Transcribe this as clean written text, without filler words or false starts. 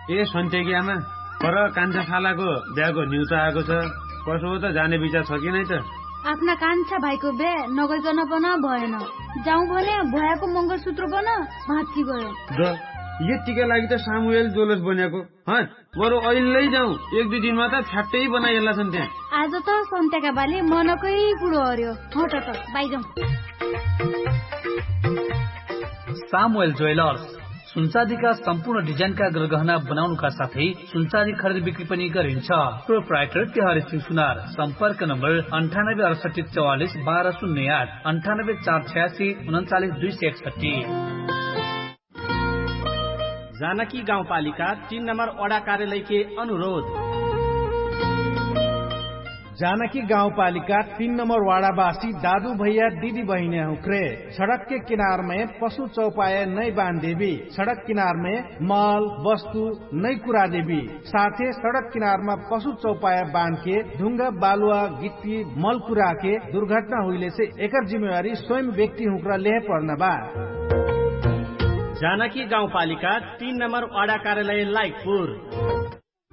ए सन्तेगियामा पर कान्छा शालाको बिहाको न्युज आएको छ। कसो हो त, जाने विचार छ कि नै त? आफ्ना कान्छा भाइको बिहे नगइकन पनि भएन। जाउँ भने भयाको मङ्गलसूत्र पनि भाँच्ची गयो। यतिका लागि त सामुएल जोलस बनेको। बरु अहिले जाउँ, 1-2 दिनमा त फ्याट्टै बनाइहाल्ला छन् त्यहाँ। आज त सन्तेका बाले मनकै कुरो हर्यो। हट त बाइ जाउँ। सामुएल ज्वेलर्स सुनचाँदीका सम्पूर्ण डिजाइनका गहना बनाउनुका साथै सुनचाँदी खरिद बिक्री पनि गरिन्छ। प्रोप्राइटर तिहारी सिंह सुनार। सम्पर्क नम्बर 9868441208 9848639261। जानकी गाउँपालिका 3 नम्बर वडा कार्यालय के अनुरोध। जानकी गाउँपालिका 3 नंबर वाड़ावासी दादू भैया दीदी बहने हुक्रे सड़क के किनार में पशु चौपाया नई बांध देवी। सड़क किनार में माल वस्तु नई कुरा देवी। साथे सड़क किनार में पशु चौपाया बांध के ढुंगा बालुआ गिट्टी मल कुरा के दुर्घटना हुईले से एकर जिम्मेवारी स्वयं व्यक्ति हुक्रा ले पर्न बा। जानकी गाउँपालिका 3 नम्बर वडा कार्यालय लाइकपुर।